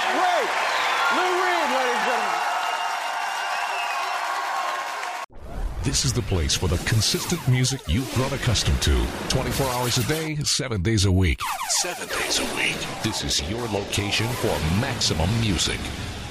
great. Lou Reed, ladies and gentlemen. This is the place for the consistent music you've grown accustomed to. 24 hours a day, 7 days a week. 7 days a week. This is your location for maximum music.